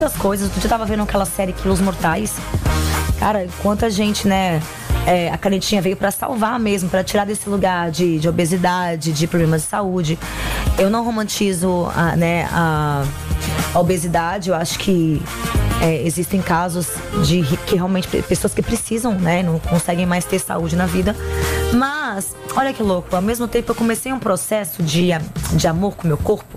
das coisas. Eu tava vendo aquela série Quilos Mortais. Cara, quanta gente, né? A canetinha veio pra salvar mesmo, pra tirar desse lugar de obesidade, de problemas de saúde. Eu não romantizo a obesidade. Eu acho que existem casos de que realmente pessoas que precisam, né? Não conseguem mais ter saúde na vida. Mas, olha que louco, ao mesmo tempo eu comecei um processo de amor com o meu corpo,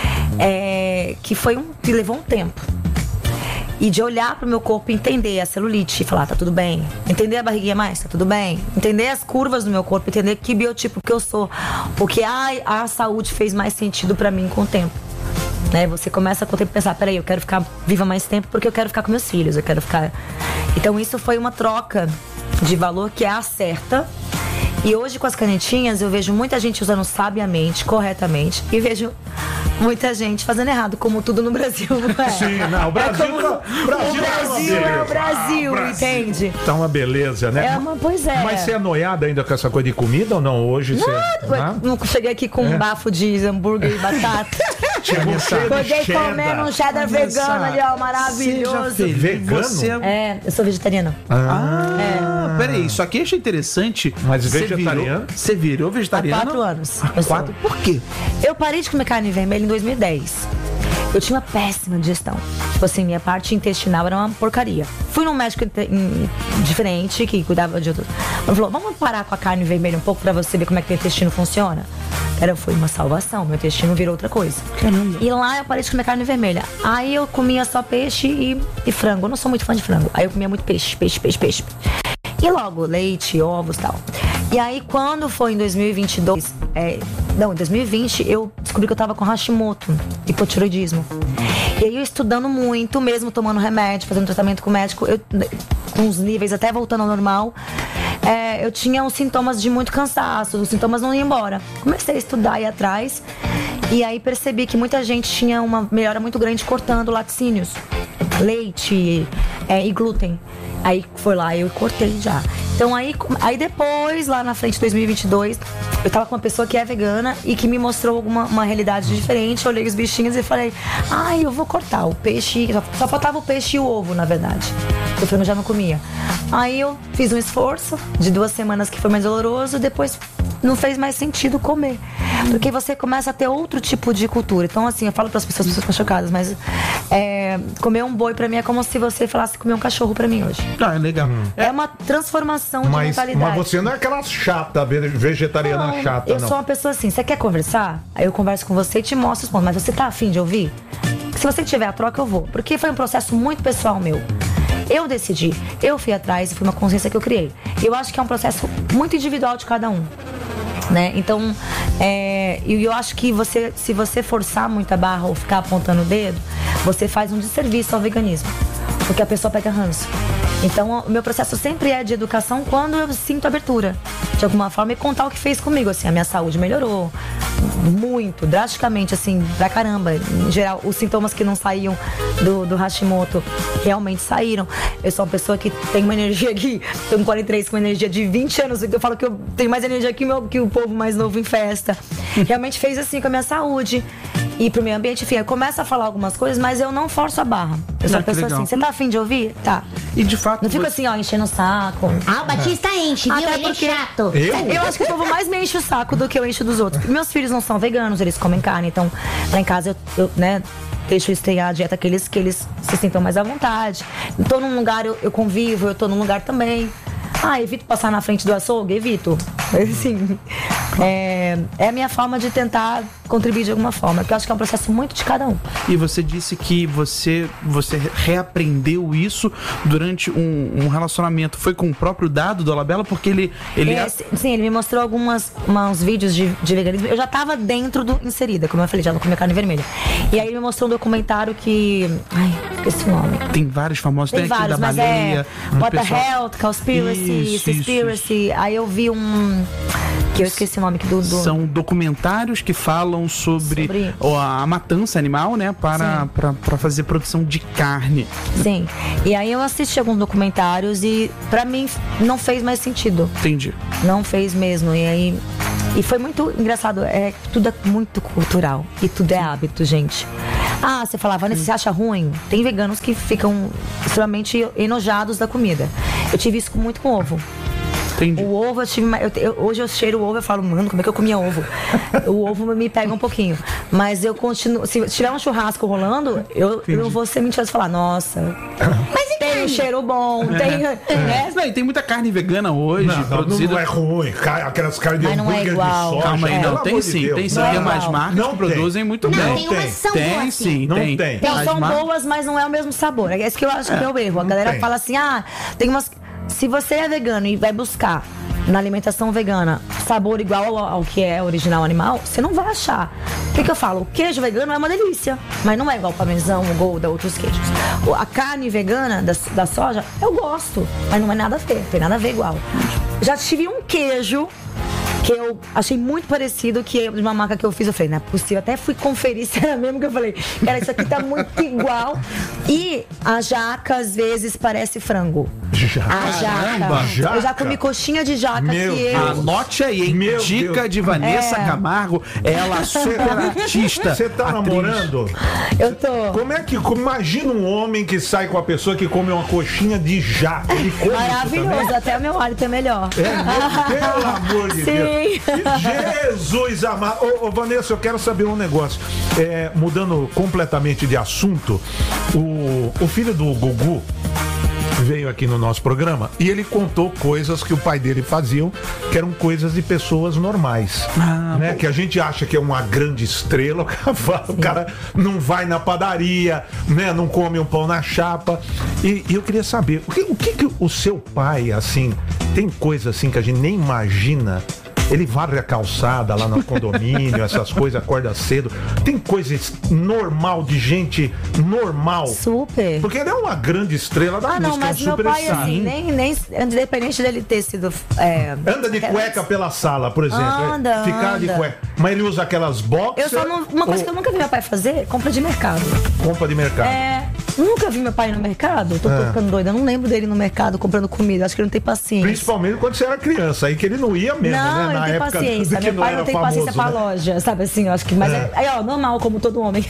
que levou um tempo. E de olhar pro meu corpo e entender a celulite e falar, tá tudo bem. Entender a barriguinha mais, tá tudo bem. Entender as curvas do meu corpo, entender que biotipo que eu sou. Porque a saúde fez mais sentido pra mim com o tempo. Né? Você começa com o tempo a pensar, peraí, eu quero ficar viva mais tempo porque eu quero ficar com meus filhos, eu quero ficar... Então isso foi uma troca de valor que é a certa. E hoje com as canetinhas eu vejo muita gente usando sabiamente, corretamente, e vejo muita gente fazendo errado, como tudo no Brasil, não é? Sim, não, o Brasil é o Brasil, entende? Tá uma beleza, né? Pois é. Mas você é noiada ainda com essa coisa de comida ou não? Hoje não cheguei aqui com um bafo de hambúrguer e batata. Cheguei comendo um cheddar vegano ali, ó, maravilhoso. Vegano? Eu sou vegetariana. Peraí, isso aqui eu achei interessante. Mas vegetariano? Você virou vegetariana? Há 4 anos. 4? Por quê? Eu parei de comer carne vermelha em 2010. Eu tinha uma péssima digestão. Tipo assim, minha parte intestinal era uma porcaria. Fui num médico diferente, que cuidava de outro. Ele falou, vamos parar com a carne vermelha um pouco pra você ver como é que o intestino funciona? Cara, foi uma salvação. Meu intestino virou outra coisa. Caramba. E lá eu parei de comer carne vermelha. Aí eu comia só peixe e frango. Eu não sou muito fã de frango. Aí eu comia muito peixe. E logo, leite, ovos e tal. E aí, quando foi em 2022... em 2020, eu descobri que eu tava com Hashimoto, hipotiroidismo. E aí, eu estudando muito, mesmo tomando remédio, fazendo tratamento com o médico, com os níveis até voltando ao normal, eu tinha uns sintomas de muito cansaço, os sintomas não iam embora. Comecei a estudar e ir atrás, e aí percebi que muita gente tinha uma melhora muito grande cortando laticínios, leite e glúten. Aí foi lá, eu cortei já. Então aí depois, lá na frente de 2022, eu tava com uma pessoa que é vegana e que me mostrou uma realidade diferente. Eu olhei os bichinhos e falei, eu vou cortar o peixe. Só faltava o peixe e o ovo, na verdade. O frango já não comia. Aí eu fiz um esforço de 2 semanas que foi mais doloroso. Depois não fez mais sentido comer. Porque você começa a ter outro tipo de cultura. Então assim, eu falo para as pessoas ficam chocadas, mas comer um boi pra mim é como se você falasse comer um cachorro pra mim hoje. É legal. É uma transformação de mentalidade. Mas você não é aquela chata, vegetariana chata, não. Eu sou uma pessoa assim, você quer conversar? Aí eu converso com você e te mostro os pontos. Mas você tá afim de ouvir? Se você tiver a troca, eu vou. Porque foi um processo muito pessoal meu. Eu decidi, eu fui atrás e foi uma consciência que eu criei. Eu acho que é um processo muito individual de cada um. Né? Então, eu acho que se você forçar muito a barra ou ficar apontando o dedo, você faz um desserviço ao veganismo, porque a pessoa pega ranço. Então, o meu processo sempre é de educação quando eu sinto abertura, de alguma forma, e contar o que fez comigo. Assim, a minha saúde melhorou muito, drasticamente, assim, pra caramba. Em geral, os sintomas que não saíam do Hashimoto realmente saíram. Eu sou uma pessoa que tem uma energia aqui, tô com 43, com uma energia de 20 anos, eu falo que eu tenho mais energia que o povo mais novo em festa. Realmente fez assim com a minha saúde e pro meio ambiente. Enfim, eu começo a falar algumas coisas, mas eu não forço a barra. Eu sou uma pessoa assim, você tá afim de ouvir? Tá. E de fato... Não fico assim, enchendo o saco. O Batista enche, viu? Até Ele porque é chato. Eu acho que o povo mais me enche o saco do que eu encho dos outros. Meus filhos não são veganos, eles comem carne. Então, lá em casa, eu deixo eles terem a dieta que eles se sintam mais à vontade. Tô num lugar, eu convivo, eu tô num lugar também. Evito passar na frente do açougue? Evito. Assim, é a minha forma de tentar contribuir de alguma forma, porque eu acho que é um processo muito de cada um. E você disse que você reaprendeu isso durante um relacionamento. Foi com o próprio Dado do Dolabella? Porque ele... Sim, ele me mostrou uns vídeos de veganismo. Eu já tava inserida, como eu falei, já não comia carne vermelha. E aí ele me mostrou um documentário que... esqueci o nome. Tem vários famosos. Tem vários, aqui da baleia. What the Health, Conspiracy, Seaspiracy. Aí eu vi que eu esqueci o nome do... São documentários que falam sobre a matança animal, né? Para fazer produção de carne. Sim. E aí eu assisti alguns documentários e pra mim não fez mais sentido. Entendi. Não fez mesmo. E foi muito engraçado. Tudo é muito cultural. E tudo é hábito, gente. Ah, você falava, Vanessa, você acha ruim? Tem veganos que ficam extremamente enojados da comida. Eu tive isso muito com ovo. Entendi. O ovo, hoje eu cheiro o ovo e falo, mano, como é que eu comia ovo? O ovo me pega um pouquinho. Mas eu continuo. Se tiver um churrasco rolando, eu não vou ser mentirosa e falar, nossa. Mas tem um cheiro bom, Tem muita carne vegana hoje produzida. Não é ruim. Aquelas carnes de Mas não é hambúrguer igual. de soja. Calma aí, não. Tem Pelo sim, amor de tem sim. Deus. Tem mais marcas Não que produzem muito bem. Não, tem umas que são boas, Tem sim, Não tem. tem. Então, As são mar- boas, mas não é o mesmo sabor. É isso que eu acho que é o erro. A galera tem. fala assim, tem umas... Se você é vegano e vai buscar na alimentação vegana sabor igual ao que é original animal, você não vai achar. O que eu falo? O queijo vegano é uma delícia, mas não é igual o parmesão, o Gouda, outros queijos. A carne vegana da soja, eu gosto, mas não é nada a ver, tem nada a ver igual. Já tive um queijo que eu achei muito parecido, que de uma marca que eu fiz, eu falei, não é possível, até fui conferir se era mesmo, que eu falei, cara, isso aqui tá muito igual. E a jaca, às vezes, parece frango. Caramba, jaca. Eu já comi coxinha de jaca Meu que eu... Anote aí, hein? Meu Dica Deus. de Vanessa Camargo. Ela super artista. Você tá atriz. namorando? Eu tô... Como é que... Imagina um homem que sai com a pessoa que come uma coxinha de jaca. Ele come isso Maravilhoso, também? até o meu hálito é melhor. Pelo amor de Deus. Sim. Jesus amado. Ô, Vanessa, eu quero saber um negócio. Mudando completamente de assunto, o filho do Gugu veio aqui no nosso programa e ele contou coisas que o pai dele faziam, que eram coisas de pessoas normais, né? Que a gente acha que é uma grande estrela, o cara não vai na padaria, né? Não come um pão na chapa. E eu queria saber, o que o seu pai, assim, tem coisa assim que a gente nem imagina? Ele varre a calçada lá no condomínio, essas coisas, acorda cedo. Tem coisa normal, de gente normal. Super. Porque ele é uma grande estrela da música, não, mas é um meu super pai, star. assim, nem independente dele ter sido... Anda de cueca pela sala, por exemplo. Anda, Ficar de anda. cueca. Mas ele usa aquelas boxers. Uma coisa que eu nunca vi meu pai fazer, compra de mercado. Compra de mercado. Nunca vi meu pai no mercado. Tô ficando doida. Eu não lembro dele no mercado comprando comida. Acho que ele não tem paciência. Principalmente quando você era criança. Aí que ele não ia mesmo, Não, né? ele Na tem época paciência. que Meu pai não tem era paciência pra famoso, né? loja, sabe assim? Eu acho que. Mas normal, como todo homem.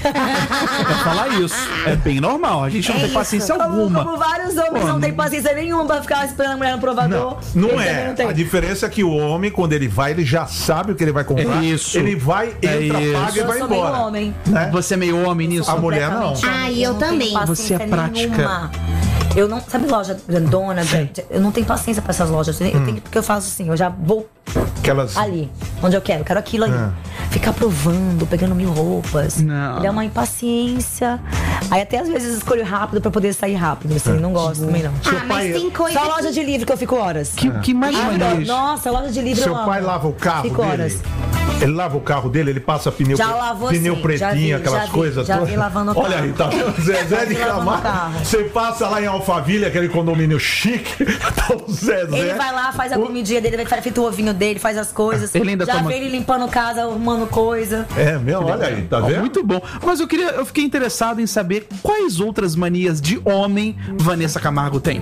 É falar isso. É bem normal. A gente não tem paciência alguma. Como vários homens não têm paciência nenhuma pra ficar esperando a mulher no provador. Não Ele também é. não tem. A diferença é que o homem, quando ele vai, ele já sabe o que ele vai comprar. É isso. Ele vai, entra, isso. paga e Eu vai sou meio embora. homem. Né? Você é meio homem nisso? A mulher não. Completamente Eu não tenho também. paciência Você é prática. nenhuma. Eu não. Sabe loja grandona? Eu não tenho paciência pra essas lojas. Eu tenho, porque eu faço assim, eu já vou Aquelas... ali, onde eu quero aquilo ali. Ficar provando, pegando 1000 roupas. Não. Ele é uma impaciência. Aí até às vezes escolho rápido pra poder sair rápido. Assim, não gosto também não. Ah, mas tem coisa Só loja de livro que eu fico horas. Que mais maneiras? Nossa, loja de livro Seu eu amo. pai lava o carro Fico dele? horas. Ele lava o carro dele, ele passa pneu, Já lavou, pneu sim, pretinho, já vi, aquelas já vi, coisas já vi todas. lavando o Olha carro. aí, tá vendo? Zezé Já de vi lavando o Camargo. carro. Você passa lá em Alphaville, aquele condomínio chique, tá o Zezé. Ele vai lá, faz a comidinha dele, vai frita o ovinho dele, faz as coisas. Ele ainda já toma- vê ele limpando casa, arrumando coisa. É mesmo, olha aí, tá Ó, vendo? muito bom. Mas eu fiquei interessado em saber quais outras manias de homem Vanessa Camargo tem.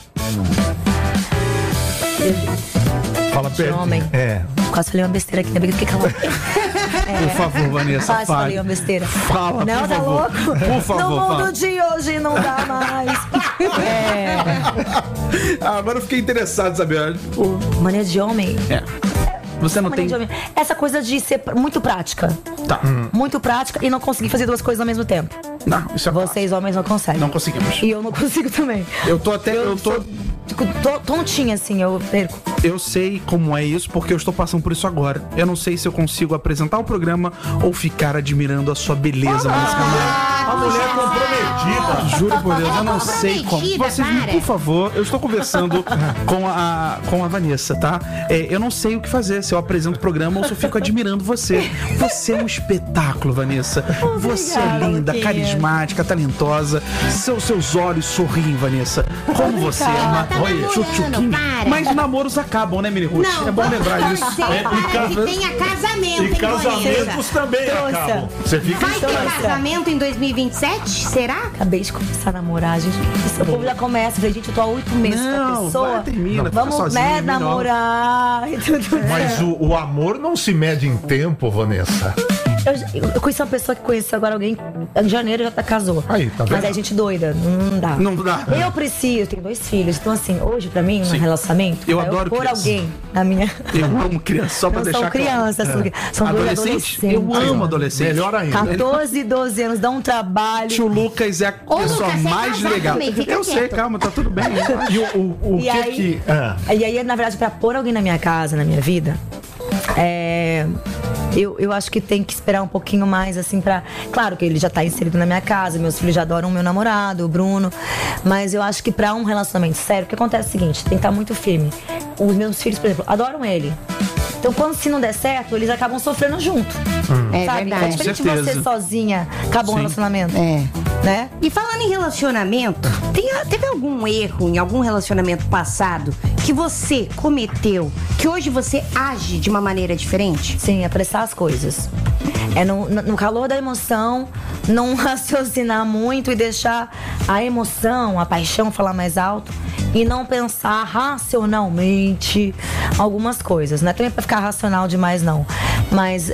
Fala perto. homem. É. Quase falei uma besteira aqui, ainda bem que eu fiquei calada. Por favor, Vanessa, Quase falei fale. uma besteira. Fala, Não, por tá favor. louco? Por favor, No mundo fala. de hoje não dá mais. Agora eu fiquei interessado em saber. Mania de homem. Você não Mania tem. de homem. Essa coisa de ser muito prática. Tá. Muito prática e não conseguir fazer duas coisas ao mesmo tempo. Não, isso é Vocês, homens, não conseguem. Não conseguimos. E eu não consigo também. Eu tô até. Fico tontinha assim, eu perco. Eu sei como é isso porque eu estou passando por isso agora. Eu não sei se eu consigo apresentar o programa ou ficar admirando a sua beleza, Vanessa Camargo. A mulher comprometida. Juro por Deus, eu não sei como. Comprometida, Vocês, para. por favor, eu estou conversando com a Vanessa, tá? Eu não sei o que fazer, se eu apresento o programa ou se eu fico admirando você. Você é um espetáculo, Vanessa. Você é linda, Luquinha. carismática, talentosa. Seus olhos sorriem, Vanessa. Como você é uma Tá namorando, chuchuquinha. para. Mas namoros acabam, né, Mini Ruth? Não, É bom vamos lembrar torcer disso. para que tenha casamento, E hein, casamentos Vanessa? também Trouxa. acabam. Você fica Vai ter casamento em 2027? Será? Acabei de começar a namorar, gente. O povo já começa. Falei, gente, eu tô há 8 meses com a Não, pessoa. vai, termina, fica Vamos, sozinha, né, melhor. namorar e tudo. Mas o amor não se mede em tempo, Vanessa. Eu conheci uma pessoa que conheceu agora alguém, em janeiro já casou. Aí, tá vendo? Mas é gente doida, não dá. Não dá. Eu preciso, eu tenho 2 filhos. Então, assim, hoje pra mim, um relacionamento, Eu é adoro pôr criança. alguém na minha. Eu amo criança, só pra Não deixar são crianças, claro. são 2 Adolescente? adolescentes. Eu amo adolescente. Melhor ainda. 14 e 12 anos, dá um trabalho. Tio Lucas é a Ô, pessoa Lucas, é mais casado legal. também, fica Eu sei, quieto. calma, tá tudo bem. E o E que aí- que... Ah, E aí, na verdade, pra pôr alguém na minha casa, na minha vida, eu acho que tem que esperar um pouquinho mais, assim, pra... Claro que ele já tá inserido na minha casa, meus filhos já adoram o meu namorado, o Bruno. Mas eu acho que pra um relacionamento sério, o que acontece é o seguinte, tem que estar muito firme. Os meus filhos, por exemplo, adoram ele. Então, quando se não der certo, eles acabam sofrendo junto. É Sabe? verdade. É diferente Com certeza. você sozinha acabou um Sim. relacionamento. É. Né? E falando em relacionamento, teve algum erro em algum relacionamento passado que você cometeu, que hoje você age de uma maneira diferente? Sim, apressar as coisas. É no calor da emoção, não raciocinar muito e deixar a emoção, a paixão falar mais alto e não pensar racionalmente algumas coisas, não é também pra ficar racional demais, não. Mas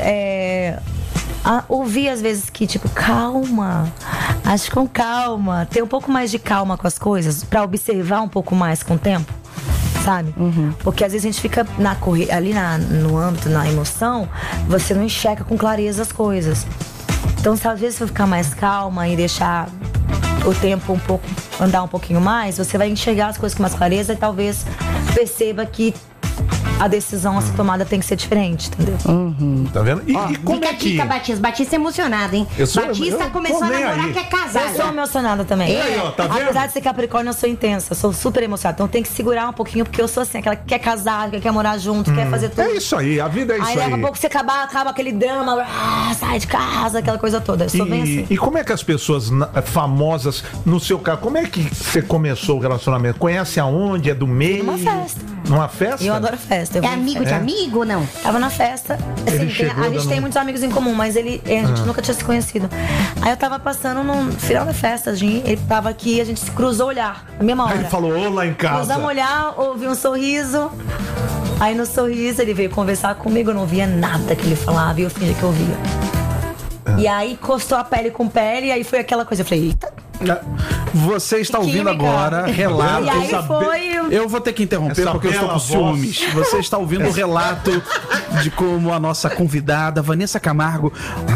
ouvir às vezes que, tipo, calma, age com calma, ter um pouco mais de calma com as coisas, pra observar um pouco mais com o tempo. Sabe? Porque às vezes a gente fica ali no âmbito, na emoção, você não enxerga com clareza as coisas. Então, se às vezes você ficar mais calma e deixar o tempo andar um pouquinho mais, você vai enxergar as coisas com mais clareza e talvez perceba que a decisão a ser tomada tem que ser diferente, entendeu? tá vendo? E como Fica é a que... dica, Batista. Batista é emocionado, hein? Batista eu começou a tô nem namorar, aí. quer Eu casar. sou emocionada também. Aí, ó, tá vendo? Apesar de ser Capricórnio, eu sou intensa, eu sou super emocionada. Então tem que segurar um pouquinho, porque eu sou assim, aquela que quer casar, que quer morar junto, quer fazer tudo. É isso aí, a vida é isso Aí daqui a aí. pouco você acaba aquele drama, sai de casa, aquela coisa toda. Eu sou bem assim. E como é que as pessoas famosas, no seu caso, como é que você começou o relacionamento? Conhece aonde? É do meio? Numa festa. Numa festa? Eu adoro festa. Eu É vou em amigo de festa. amigo ou não? Tava na festa. Ele Assim, chegou a gente dando- tem muitos amigos em comum, mas a gente nunca tinha se conhecido. Aí eu tava passando no final da festa, ele tava aqui, a gente se cruzou o olhar, na mesma hora. Aí ele falou, ô, lá em casa. Cruzamos o olhar, ouvi um sorriso. Aí no sorriso ele veio conversar comigo, eu não ouvia nada que ele falava e eu fingi que eu ouvia. E aí encostou a pele com pele, e aí foi aquela coisa, eu falei, eita. Você está ouvindo Química. agora relato. E aí saber- foi. Eu vou ter que interromper Essa porque eu estou bela com ciúmes. Você está ouvindo o relato de como a nossa convidada, Vanessa Camargo,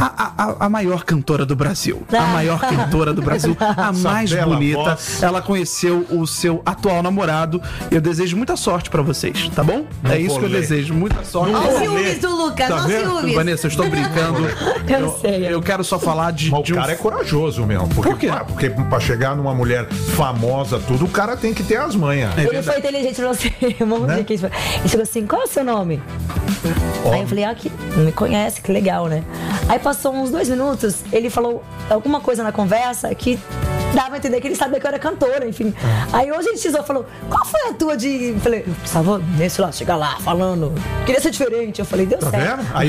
a maior cantora do Brasil. A maior cantora do Brasil, a mais bela bonita. voz. Ela conheceu o seu atual namorado. Eu desejo muita sorte pra vocês, tá bom? Não É isso que eu vou ler. desejo. Muita sorte. Não Olha vou os ciúmes ler. do Lucas, Tá olha os vendo? ciúmes. Vanessa, eu estou brincando. Eu sei. Eu quero só falar de Mas o cara é corajooso mesmo. Porque, Por quê? Porque pra chegar numa mulher famosa, tudo, o cara tem que ter as manhas. Ele foi inteligente pra você. Vamos Né? ver que ele chegou assim, qual é o seu nome? Aí eu falei, que não me conhece, que legal, né? Aí passou uns 2 minutos, ele falou alguma coisa na conversa que dava a entender que ele sabia que eu era cantora, enfim. Aí hoje a gente falou, qual foi a tua de... Eu falei, precisava nesse lá, chegar lá falando, queria ser diferente. Eu falei, deu Tá certo. vendo? Aí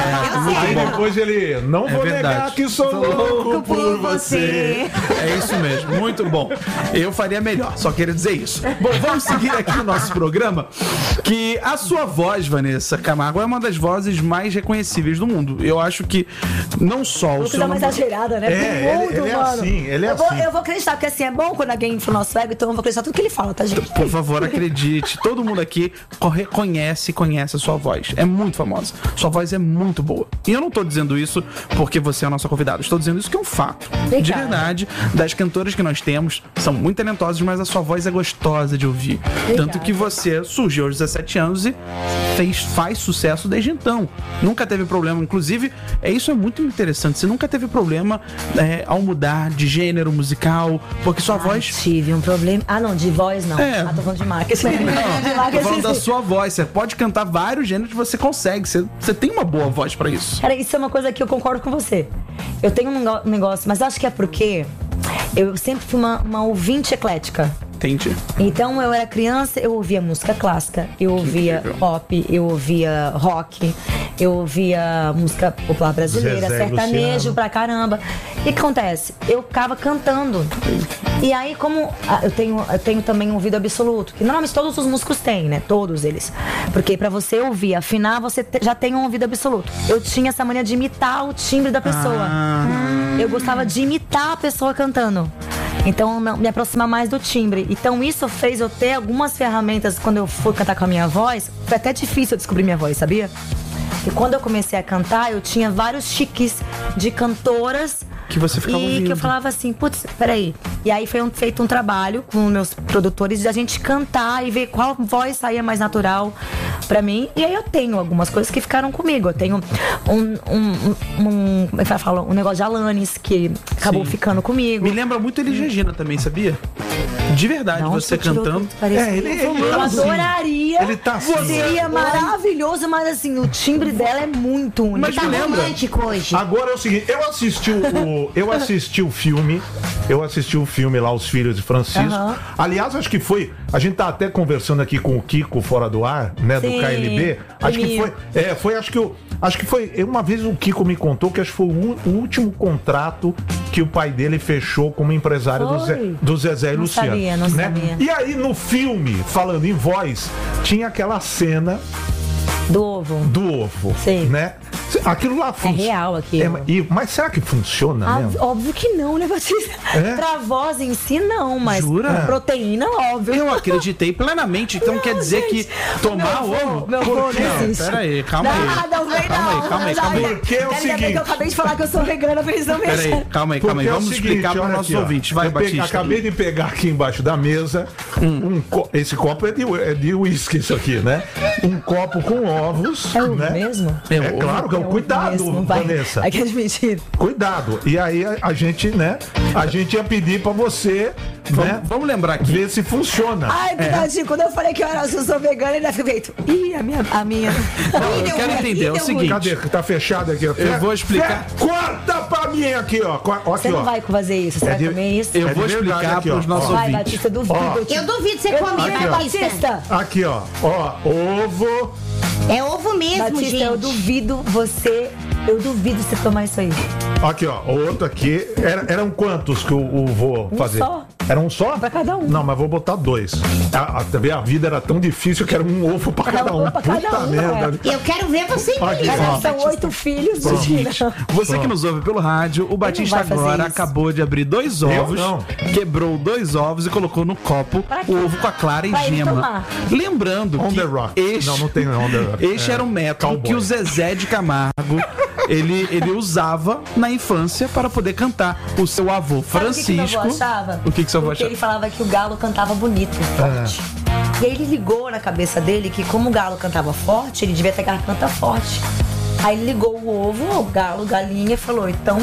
depois ele, não vou verdade. negar que sou louco por você. É isso mesmo, muito bom. Eu faria melhor, só queria dizer isso. Bom, vamos seguir aqui o nosso programa, que a sua voz, Vanessa Camargo, é uma das vozes mais reconhecíveis do mundo. Eu acho que não só o Lucas seu é uma namorado... exagerada, né? É, Do mundo, ele é mano. assim, ele é eu vou, assim. Eu vou acreditar, porque assim, é bom quando alguém infla o nosso ego, então eu vou acreditar tudo que ele fala, tá, gente? Por favor, acredite. Todo mundo aqui conhece a sua voz. É muito famosa. Sua voz é muito boa. E eu não tô dizendo isso porque você é a nossa convidada. Estou dizendo isso que é um fato. Obrigada. De verdade, das cantoras que nós temos, são muito talentosas, mas a sua voz é gostosa de ouvir. Tanto que você surgiu aos 17 anos e faz sucesso desde então. Nunca teve problema. Inclusive, isso é muito interessante. Você nunca teve problema ao mudar de gênero musical, porque sua voz... Tive um problema. Ah, não, de voz não. É. Tô falando de marketing. De Não, tô marketing, falando da sim. sua voz. Você pode cantar vários gêneros que você consegue. Você tem uma boa voz pra isso. Cara, isso é uma coisa que eu concordo com você. Eu tenho um negócio, mas acho que é porque eu sempre fui uma ouvinte eclética. Entendi. Então eu era criança, eu ouvia música clássica, eu ouvia incrível. pop, eu ouvia rock, eu ouvia música popular brasileira, Zezé e sertanejo Luciano. pra caramba. E o que acontece? Eu ficava cantando. E aí, como eu tenho também um ouvido absoluto, que normalmente todos os músicos têm, né? Todos eles. Porque pra você ouvir, afinar, você já tem um ouvido absoluto. Eu tinha essa mania de imitar o timbre da pessoa. Eu gostava de imitar a pessoa cantando. Então, me aproximar mais do timbre. Então, isso fez eu ter algumas ferramentas quando eu fui cantar com a minha voz. Foi até difícil eu descobrir minha voz, sabia? E quando eu comecei a cantar, eu tinha vários chiques de cantoras. Que você ficava E ouvindo. que eu falava assim, putz, peraí. E aí foi feito um trabalho com meus produtores de a gente cantar e ver qual voz saía mais natural pra mim. E aí eu tenho algumas coisas que ficaram comigo. Eu tenho como é que fala? Um negócio de Alanis que acabou Sim. ficando comigo. Me lembra muito Elis Regina também, sabia? De verdade, Não, você tirou cantando. tudo, parece É, ele eu tá assim. adoraria. Ele tá assim. Seria maravilhoso, mas assim, o timbre dela é muito único. Mas Tá me lembra. romântico hoje. Agora é o seguinte, eu assisti o filme lá, Os Filhos de Francisco. Aham. Aliás, acho que foi, a gente tá até conversando aqui com o Kiko fora do ar, né, do Sim, KLB. Acho que Emílio. acho que foi, uma vez o Kiko me contou que acho que foi o último contrato que o pai dele fechou como empresário Foi? do Zezé e Não Luciano. sabia, não né? sabia. E aí no filme, falando em voz, tinha aquela cena Do ovo. do ovo, Sim. né? Aquilo lá funciona. real aquilo. Mas será que funciona mesmo? Óbvio que não, né, Batista? É? Pra voz em si, não, mas Jura? proteína, óbvio. Eu acreditei plenamente. Então Não, quer dizer gente, que tomar meu vô- ovo. meu vô Por quê? não existe. Pera aí, calma aí. Não vem Calma aí, não. calma aí, calma aí. Porque é o Quero saber seguinte- que eu acabei de falar que eu sou vegana, pra eles não Pera aí, mexerem. calma aí, calma aí. Porque é o Vamos seguinte, explicar para os olha nossos aqui, ó. ouvintes. Vai, Eu Batista. acabei de pegar aqui embaixo da mesa esse copo é de uísque, isso aqui, né? Um copo com ovos. É ovo né? mesmo? É É ovo. claro que é É ovo cuidado, mesmo, vai. Vanessa. Aqui é de mentira. Cuidado. E aí a gente, né? A gente ia pedir pra você, né? Vamos lembrar aqui. Ver se funciona. Ai, Picadinho, quando eu falei que eu sou vegana, ele ficou feito. Ih, a minha. Eu quero entender, é o seguinte. Cadê? Tá fechado aqui. Eu vou explicar. Corta pra mim aqui, ó. Ó, Você aqui, não ó. vai fazer isso, você É vai de- comer isso? Eu É vou de verdade explicar aqui, para os ó. nossos Ó. Vai, ouvintes. Batista, eu duvido. Ó. Eu duvido você Eu comer, duvido, Batista. Batista. Aqui, ó. Ó, ovo. É ovo mesmo, Batista, gente. eu duvido você tomar isso aí. Aqui, ó. Outro aqui. Eram quantos que eu vou fazer? só. Era um só? Pra cada um. Não, mas vou botar dois. Também a vida era tão difícil que era um ovo pra cada um. pra cada Puta um, merda. Eu quero ver você Aqui, engolir. ó. Mas são 8 filhos, Seguinte, mentira. você que nos ouve pelo rádio, o Batista vai fazer agora isso. acabou de abrir 2 ovos, não. quebrou 2 ovos e colocou no copo Pra quê? o ovo com a clara e Pra ele gema. tomar. Lembrando On que the rock. este, Não tem on the rock. este era um método cowboy. que o Zezé de Camargo ele usava na infância para poder cantar. O seu avô Sabe Francisco. o que meu avô achava? O que seu avô Porque achava? ele falava que o galo cantava bonito, forte. E aí ele ligou na cabeça dele que como o galo cantava forte, ele devia ter garganta forte. Aí ele ligou o ovo, o galo, galinha, e falou, então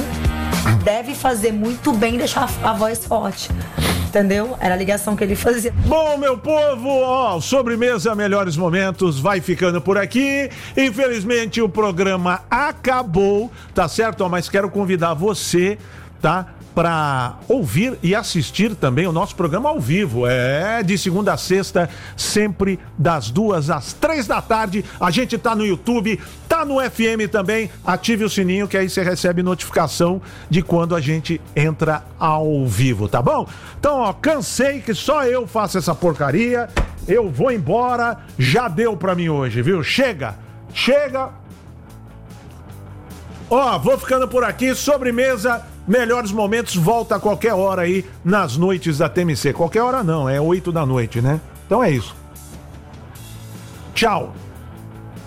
deve fazer muito bem deixar a voz forte. Entendeu? Era a ligação que ele fazia. Bom, meu povo, ó, Sobremesa Melhores Momentos vai ficando por aqui. Infelizmente o programa acabou, tá certo? Ó, mas quero convidar você, tá? Para ouvir e assistir também o nosso programa ao vivo. É de segunda a sexta, sempre das 2 às 3 da tarde. A gente tá no YouTube, tá no FM também. Ative o sininho que aí você recebe notificação de quando a gente entra ao vivo, tá bom? Então, ó, cansei que só eu faço essa porcaria. Eu vou embora. Já deu pra mim hoje, viu? Chega! Ó, vou ficando por aqui. Sobremesa Melhores Momentos volta a qualquer hora aí nas noites da TMC. Qualquer hora não, é 8 da noite, né? Então é isso. Tchau.